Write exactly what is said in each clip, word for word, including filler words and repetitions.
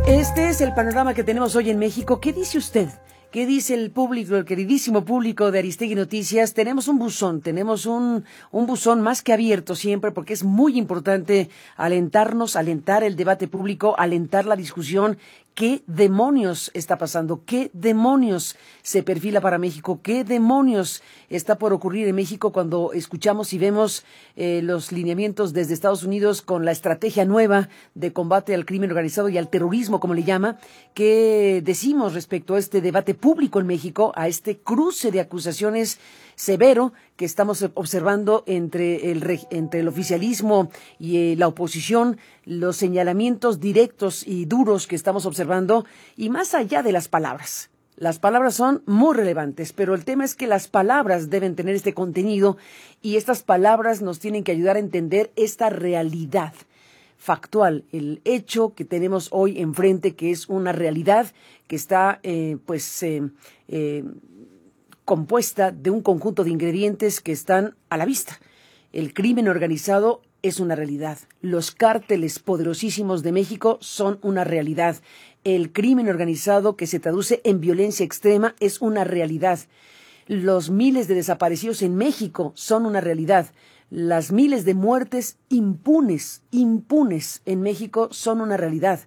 Este es el panorama que tenemos hoy en México. ¿Qué dice usted? ¿Qué dice el público, el queridísimo público de Aristegui Noticias? Tenemos un buzón, tenemos un, un buzón más que abierto siempre, porque es muy importante alentarnos, alentar el debate público, alentar la discusión. ¿Qué demonios está pasando? ¿Qué demonios se perfila para México? ¿Qué demonios está por ocurrir en México cuando escuchamos y vemos eh, los lineamientos desde Estados Unidos con la estrategia nueva de combate al crimen organizado y al terrorismo, como le llama? ¿Qué decimos respecto a este debate público en México, a este cruce de acusaciones severo que estamos observando entre el, entre el oficialismo y eh, la oposición, los señalamientos directos y duros que estamos observando, y más allá de las palabras? Las palabras son muy relevantes, pero el tema es que las palabras deben tener este contenido y estas palabras nos tienen que ayudar a entender esta realidad factual, el hecho que tenemos hoy enfrente, que es una realidad que está eh, pues eh, eh, compuesta de un conjunto de ingredientes que están a la vista. El crimen organizado es una realidad. Los cárteles poderosísimos de México son una realidad. El crimen organizado que se traduce en violencia extrema es una realidad. Los miles de desaparecidos en México son una realidad. Las miles de muertes impunes, impunes en México son una realidad.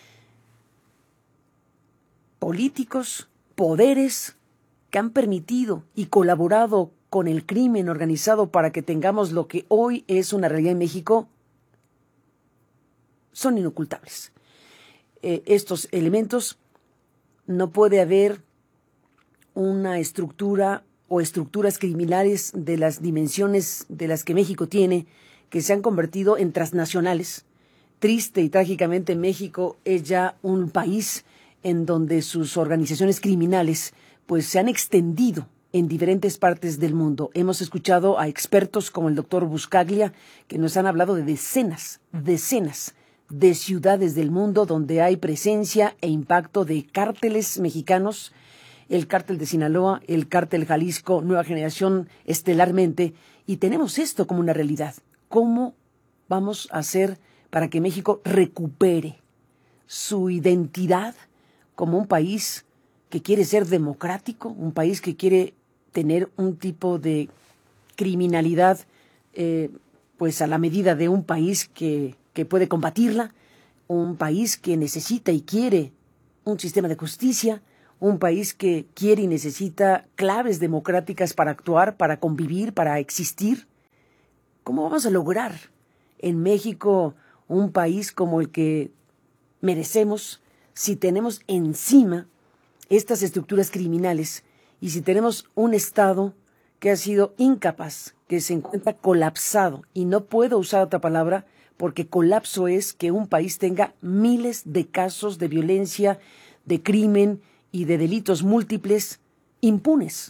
Políticos, poderes que han permitido y colaborado con el crimen organizado para que tengamos lo que hoy es una realidad en México son inocultables. Eh, estos elementos, no puede haber una estructura o estructuras criminales de las dimensiones de las que México tiene, que se han convertido en transnacionales. Triste y trágicamente, México es ya un país en donde sus organizaciones criminales pues se han extendido en diferentes partes del mundo. Hemos escuchado a expertos como el doctor Buscaglia, que nos han hablado de decenas, decenas de ciudades del mundo donde hay presencia e impacto de cárteles mexicanos, el cártel de Sinaloa, el cártel Jalisco, Nueva Generación estelarmente, y tenemos esto como una realidad. ¿Cómo vamos a hacer para que México recupere su identidad como un país que quiere ser democrático, un país que quiere tener un tipo de criminalidad eh, pues a la medida de un país que, que puede combatirla, un país que necesita y quiere un sistema de justicia, un país que quiere y necesita claves democráticas para actuar, para convivir, para existir? ¿Cómo vamos a lograr en México un país como el que merecemos si tenemos encima estas estructuras criminales y si tenemos un Estado que ha sido incapaz, que se encuentra colapsado? Y no puedo usar otra palabra, porque colapso es que un país tenga miles de casos de violencia, de crimen y de delitos múltiples impunes,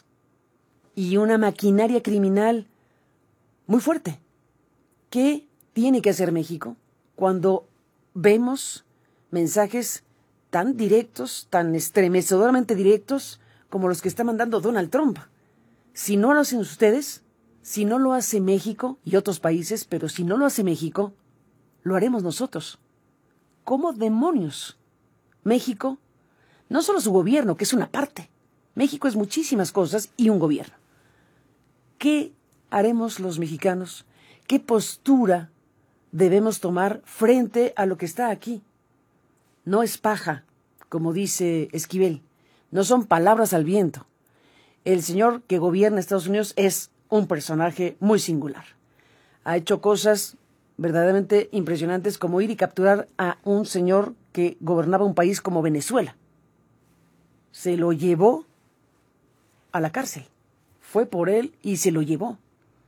y una maquinaria criminal muy fuerte. ¿Qué tiene que hacer México cuando vemos mensajes tan directos, tan estremecedoramente directos como los que está mandando Donald Trump? Si no lo hacen ustedes, si no lo hace México y otros países, pero si no lo hace México, lo haremos nosotros. ¿Cómo demonios México? No solo su gobierno, que es una parte. México es muchísimas cosas y un gobierno. ¿Qué haremos los mexicanos? ¿Qué postura debemos tomar frente a lo que está aquí? No es paja, como dice Esquivel. No son palabras al viento. El señor que gobierna Estados Unidos es un personaje muy singular. Ha hecho cosas verdaderamente impresionantes, como ir y capturar a un señor que gobernaba un país como Venezuela. Se lo llevó a la cárcel. Fue por él y se lo llevó.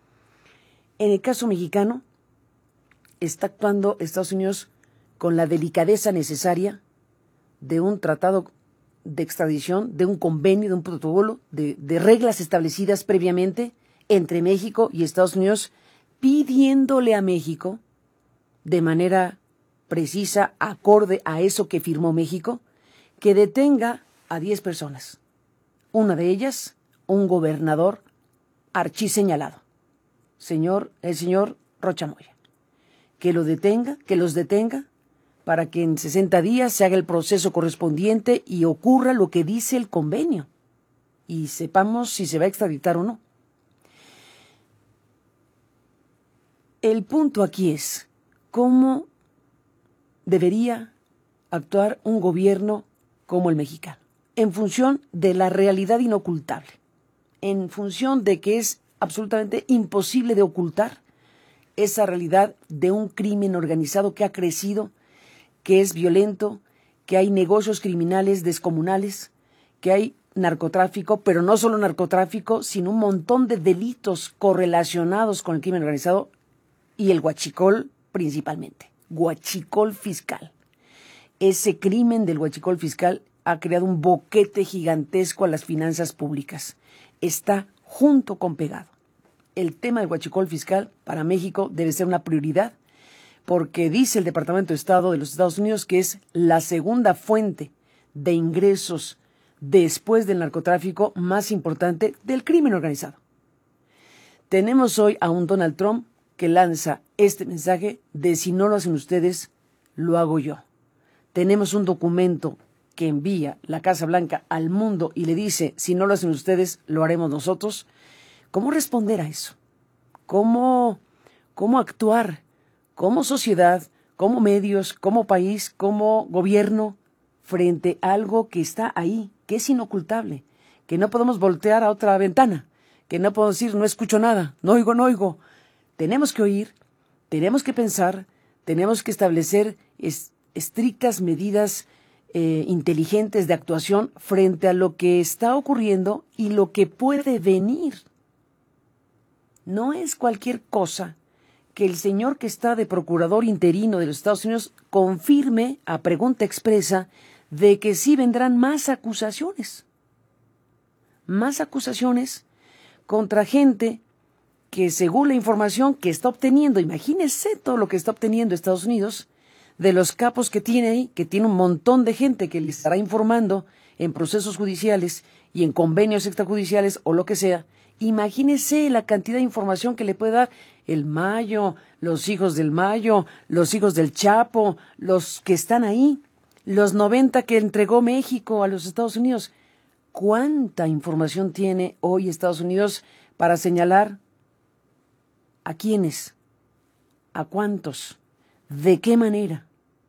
En el caso mexicano, está actuando Estados Unidos con la delicadeza necesaria de un tratado de extradición, de un convenio, de un protocolo, de, de reglas establecidas previamente entre México y Estados Unidos, pidiéndole a México, de manera precisa, acorde a eso que firmó México, que detenga a diez personas. Una de ellas, un gobernador archiseñalado, señor, el señor Rocha Moya. Que lo detenga, que los detenga para que en sesenta días se haga el proceso correspondiente y ocurra lo que dice el convenio y sepamos si se va a extraditar o no. El punto aquí es cómo debería actuar un gobierno como el mexicano, en función de la realidad inocultable, en función de que es absolutamente imposible de ocultar esa realidad de un crimen organizado que ha crecido, que es violento, que hay negocios criminales descomunales, que hay narcotráfico, pero no solo narcotráfico, sino un montón de delitos correlacionados con el crimen organizado y el huachicol principalmente, huachicol fiscal. Ese crimen del huachicol fiscal ha creado un boquete gigantesco a las finanzas públicas. Está junto con pegado. El tema del huachicol fiscal para México debe ser una prioridad porque dice el Departamento de Estado de los Estados Unidos que es la segunda fuente de ingresos después del narcotráfico más importante del crimen organizado. Tenemos hoy a un Donald Trump que lanza este mensaje de si no lo hacen ustedes, lo hago yo. Tenemos un documento que envía la Casa Blanca al mundo y le dice, si no lo hacen ustedes, lo haremos nosotros. ¿Cómo responder a eso? ¿Cómo, cómo actuar como sociedad, como medios, como país, como gobierno frente a algo que está ahí, que es inocultable, que no podemos voltear a otra ventana, que no podemos decir, no escucho nada, no oigo, no oigo. Tenemos que oír, tenemos que pensar, tenemos que establecer es, estrictas medidas eh, inteligentes de actuación frente a lo que está ocurriendo y lo que puede venir. No es cualquier cosa que el señor que está de procurador interino de los Estados Unidos confirme a pregunta expresa de que sí vendrán más acusaciones. Más acusaciones contra gente que según la información que está obteniendo, imagínese todo lo que está obteniendo Estados Unidos, de los capos que tiene ahí, que tiene un montón de gente que le estará informando en procesos judiciales y en convenios extrajudiciales o lo que sea. Imagínese la cantidad de información que le puede dar el Mayo, los hijos del Mayo, los hijos del Chapo, los que están ahí, los noventa que entregó México a los Estados Unidos. ¿Cuánta información tiene hoy Estados Unidos para señalar a quiénes, a cuántos, de qué manera?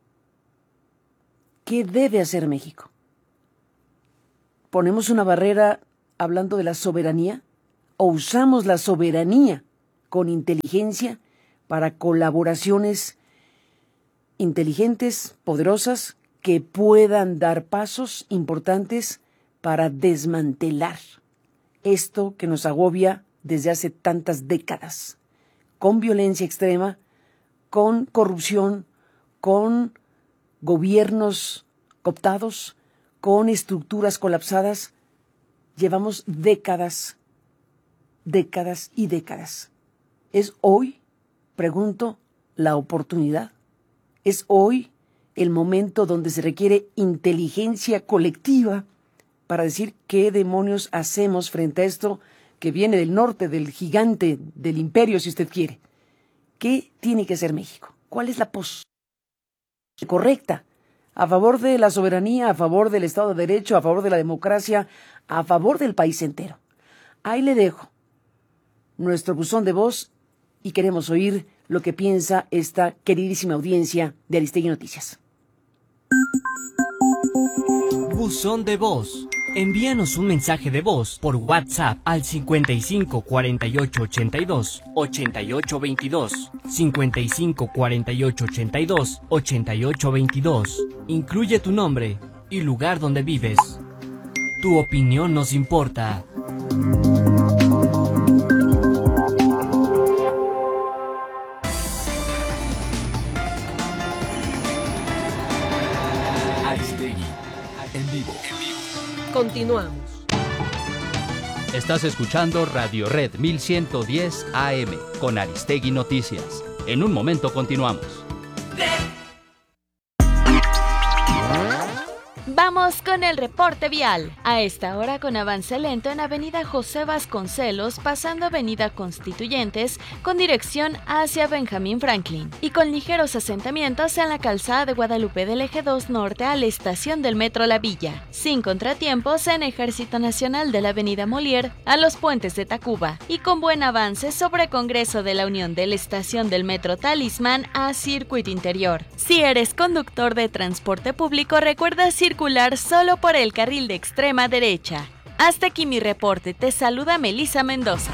¿Qué debe hacer México? ¿Ponemos una barrera hablando de la soberanía? ¿O usamos la soberanía con inteligencia para colaboraciones inteligentes, poderosas, que puedan dar pasos importantes para desmantelar esto que nos agobia desde hace tantas décadas, con violencia extrema, con corrupción, con gobiernos cooptados, con estructuras colapsadas? Llevamos décadas décadas y décadas. ¿Es hoy, pregunto, la oportunidad? ¿Es hoy el momento donde se requiere inteligencia colectiva para decir qué demonios hacemos frente a esto que viene del norte, del gigante, del imperio, si usted quiere? ¿Qué tiene que hacer México? ¿Cuál es la posición correcta? A favor de la soberanía, a favor del Estado de Derecho, a favor de la democracia, a favor del país entero. Ahí le dejo nuestro buzón de voz y queremos oír lo que piensa esta queridísima audiencia de Aristegui Noticias. Buzón de voz. Envíanos un mensaje de voz por WhatsApp al cincuenta y cinco cuarenta y ocho ochenta y dos ochenta y ocho veintidós, cincuenta y cinco cuarenta y ocho ochenta y dos ochenta y ocho veintidós. Incluye tu nombre y lugar donde vives. Tu opinión nos importa. Aristegui, en vivo. Continuamos. Estás escuchando Radio Red mil ciento diez A M con Aristegui Noticias. En un momento continuamos. Vamos con el reporte vial. A esta hora con avance lento en Avenida José Vasconcelos, pasando Avenida Constituyentes, con dirección hacia Benjamín Franklin, y con ligeros asentamientos en la calzada de Guadalupe del Eje dos Norte a la estación del Metro La Villa, sin contratiempos en Ejército Nacional de la Avenida Molière a los puentes de Tacuba, y con buen avance sobre Congreso de la Unión de la estación del Metro Talismán a Circuito Interior. Si eres conductor de transporte público, recuerda circular solo por el carril de extrema derecha. Hasta aquí mi reporte. Te saluda Melissa Mendoza.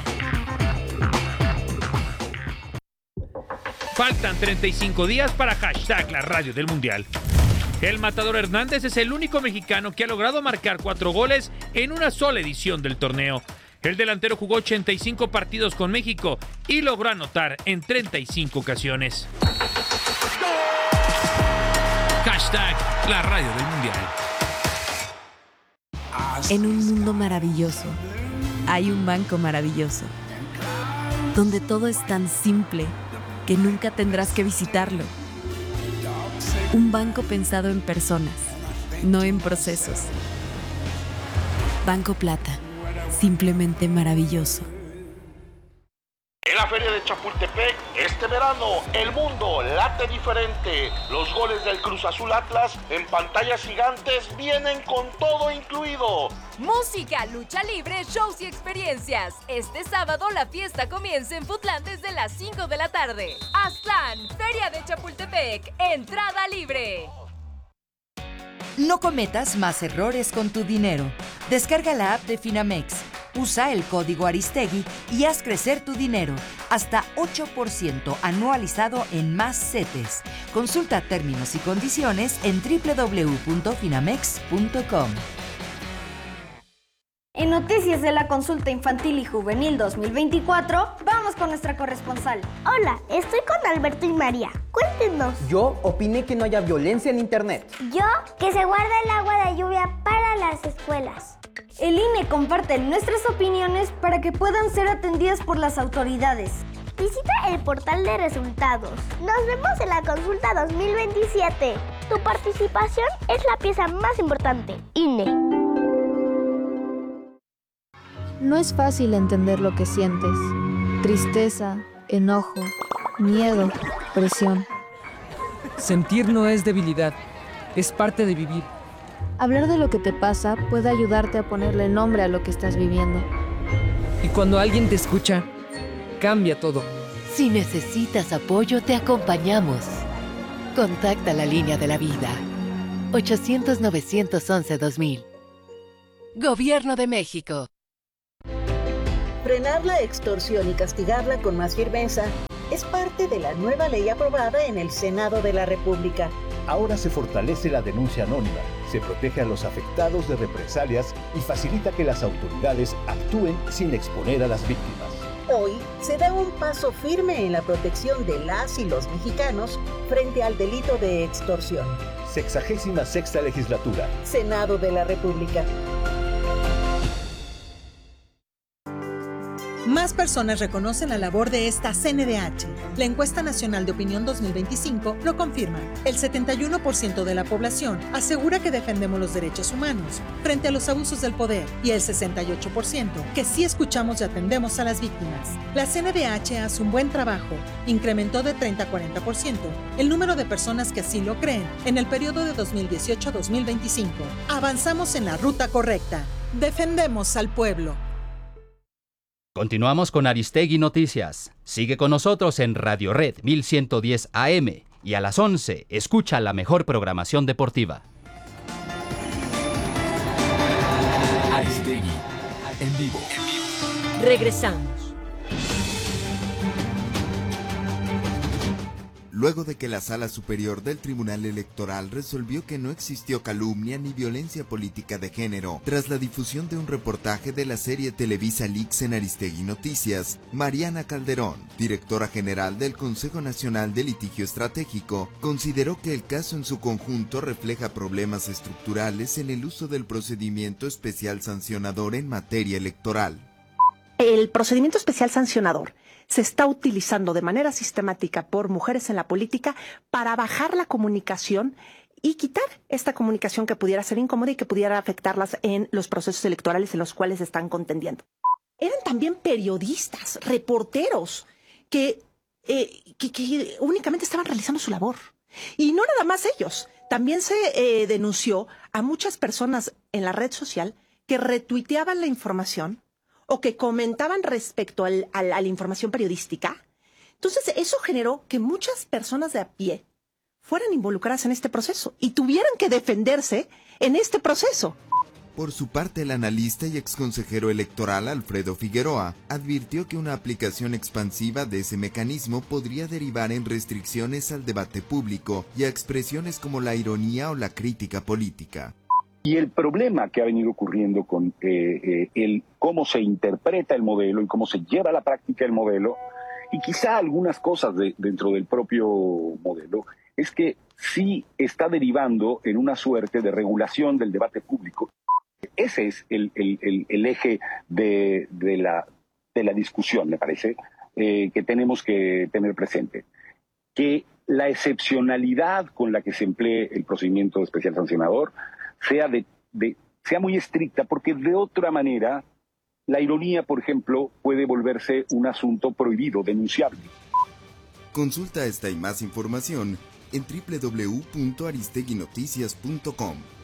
Faltan treinta y cinco días para hashtag la radio del Mundial. El Matador Hernández es el único mexicano que ha logrado marcar cuatro goles en una sola edición del torneo. El delantero jugó ochenta y cinco partidos con México y logró anotar en treinta y cinco ocasiones. Hashtag la radio del Mundial. En un mundo maravilloso, hay un banco maravilloso, donde todo es tan simple que nunca tendrás que visitarlo. Un banco pensado en personas, no en procesos. Banco Plata, simplemente maravilloso. En la Feria de Chapultepec, este verano, el mundo late diferente. Los goles del Cruz Azul Atlas en pantallas gigantes vienen con todo incluido. Música, lucha libre, shows y experiencias. Este sábado la fiesta comienza en Futlán desde las cinco de la tarde. Aztlán, Feria de Chapultepec, entrada libre. No cometas más errores con tu dinero. Descarga la app de Finamex. Usa el código Aristegui y haz crecer tu dinero. Hasta ocho por ciento anualizado en más CETES. Consulta términos y condiciones en doble u doble u doble u punto finamex punto com. En Noticias de la Consulta Infantil y Juvenil dos mil veinticuatro, vamos con nuestra corresponsal. Hola, estoy con Alberto y María. Cuéntenos. Yo opiné que no haya violencia en internet. Yo, que se guarda el agua de lluvia para las escuelas. El I N E comparte nuestras opiniones para que puedan ser atendidas por las autoridades. Visita el portal de resultados. Nos vemos en la consulta dos mil veintisiete. Tu participación es la pieza más importante. I N E. No es fácil entender lo que sientes. Tristeza, enojo, miedo, presión. Sentir no es debilidad, es parte de vivir. Hablar de lo que te pasa puede ayudarte a ponerle nombre a lo que estás viviendo. Y cuando alguien te escucha, cambia todo. Si necesitas apoyo, te acompañamos. Contacta la línea de la vida. ochocientos, novecientos once, dos mil. Gobierno de México. Frenar la extorsión y castigarla con más firmeza es parte de la nueva ley aprobada en el Senado de la República. Ahora se fortalece la denuncia anónima, se protege a los afectados de represalias y facilita que las autoridades actúen sin exponer a las víctimas. Hoy se da un paso firme en la protección de las y los mexicanos frente al delito de extorsión. Sexagésima sexta legislatura. Senado de la República. Más personas reconocen la labor de esta C N D H. La Encuesta Nacional de Opinión dos mil veinticinco lo confirma. El setenta y uno por ciento de la población asegura que defendemos los derechos humanos frente a los abusos del poder y el sesenta y ocho por ciento que sí escuchamos y atendemos a las víctimas. La C N D H hace un buen trabajo. Incrementó de treinta a cuarenta por ciento el número de personas que así lo creen en el periodo de dos mil dieciocho a dos mil veinticinco. Avanzamos en la ruta correcta. Defendemos al pueblo. Continuamos con Aristegui Noticias. Sigue con nosotros en Radio Red mil ciento diez A M y a las once escucha la mejor programación deportiva. Aristegui en vivo. Regresamos. Luego de que la Sala Superior del Tribunal Electoral resolvió que no existió calumnia ni violencia política de género, tras la difusión de un reportaje de la serie Televisa Leaks en Aristegui Noticias, Mariana Calderón, directora general del Consejo Nacional de Litigio Estratégico, consideró que el caso en su conjunto refleja problemas estructurales en el uso del procedimiento especial sancionador en materia electoral. El procedimiento especial sancionador se está utilizando de manera sistemática por mujeres en la política para bajar la comunicación y quitar esta comunicación que pudiera ser incómoda y que pudiera afectarlas en los procesos electorales en los cuales están contendiendo. Eran también periodistas, reporteros, que, eh, que, que únicamente estaban realizando su labor. Y no nada más ellos. También se eh, denunció a muchas personas en la red social que retuiteaban la información o que comentaban respecto al, al, a la información periodística. Entonces, eso generó que muchas personas de a pie fueran involucradas en este proceso y tuvieran que defenderse en este proceso. Por su parte, el analista y exconsejero electoral Alfredo Figueroa advirtió que una aplicación expansiva de ese mecanismo podría derivar en restricciones al debate público y a expresiones como la ironía o la crítica política. Y el problema que ha venido ocurriendo con eh, eh, el cómo se interpreta el modelo y cómo se lleva a la práctica el modelo, y quizá algunas cosas de, dentro del propio modelo, es que sí está derivando en una suerte de regulación del debate público. Ese es el, el, el, el eje de, de, la, de la discusión, me parece, eh, que tenemos que tener presente. Que la excepcionalidad con la que se emplee el procedimiento especial sancionador sea, de, de, sea muy estricta, porque de otra manera la ironía, por ejemplo, puede volverse un asunto prohibido, denunciable. Consulta esta y más información en doble u doble u doble u punto aristegui noticias punto com.